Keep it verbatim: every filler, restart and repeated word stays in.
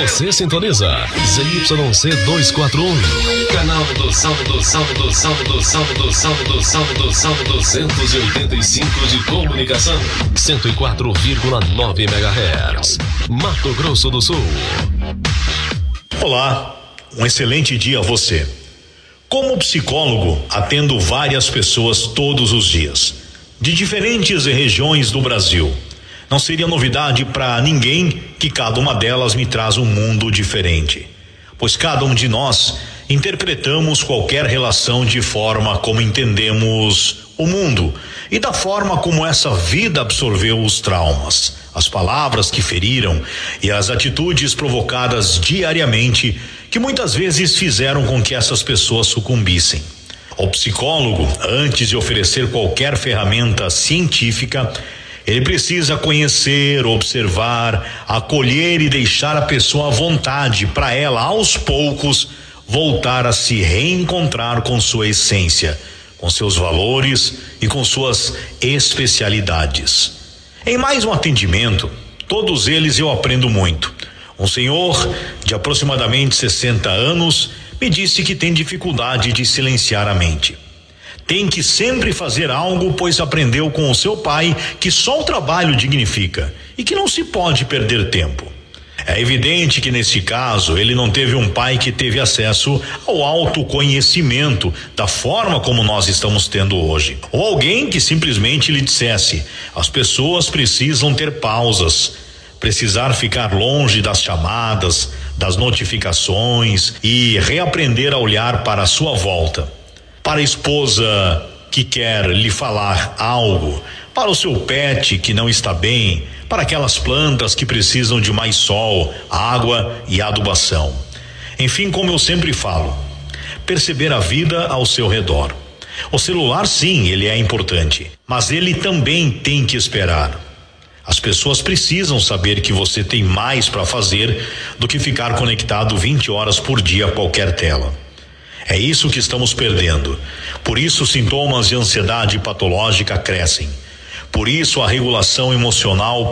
Você sintoniza Z Y C duzentos e quarenta e um, canal do som do som do som do som do som do som do som duzentos e oitenta e cinco de comunicação, cento e quatro vírgula nove megahertz, Mato Grosso do Sul. Olá, um excelente dia a você. Como psicólogo, atendo várias pessoas todos os dias, de diferentes regiões do Brasil. Não seria novidade para ninguém que cada uma delas me traz um mundo diferente, pois cada um de nós interpretamos qualquer relação de forma como entendemos o mundo e da forma como essa vida absorveu os traumas, as palavras que feriram e as atitudes provocadas diariamente que muitas vezes fizeram com que essas pessoas sucumbissem. O psicólogo, antes de oferecer qualquer ferramenta científica, ele precisa conhecer, observar, acolher e deixar a pessoa à vontade para ela, aos poucos, voltar a se reencontrar com sua essência, com seus valores e com suas especialidades. Em mais um atendimento, todos eles eu aprendo muito. Um senhor de aproximadamente sessenta anos me disse que tem dificuldade de silenciar a mente. Tem que sempre fazer algo, pois aprendeu com o seu pai que só o trabalho dignifica e que não se pode perder tempo. É evidente que nesse caso ele não teve um pai que teve acesso ao autoconhecimento da forma como nós estamos tendo hoje, ou alguém que simplesmente lhe dissesse: as pessoas precisam ter pausas, precisar ficar longe das chamadas, das notificações e reaprender a olhar para a sua volta. Para a esposa que quer lhe falar algo, para o seu pet que não está bem, para aquelas plantas que precisam de mais sol, água e adubação. Enfim, como eu sempre falo, perceber a vida ao seu redor. O celular, sim, ele é importante, mas ele também tem que esperar. As pessoas precisam saber que você tem mais para fazer do que ficar conectado vinte horas por dia a qualquer tela. É isso que estamos perdendo. Por isso, sintomas de ansiedade patológica crescem. Por isso, a regulação emocional